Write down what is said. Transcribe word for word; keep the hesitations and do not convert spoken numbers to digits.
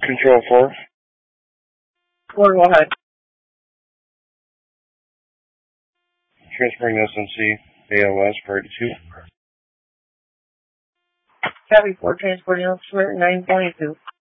Control four. Four, go ahead. Transferring S N C, A O S for eighty-two. Copy four, transporting elsewhere, nine twenty-two.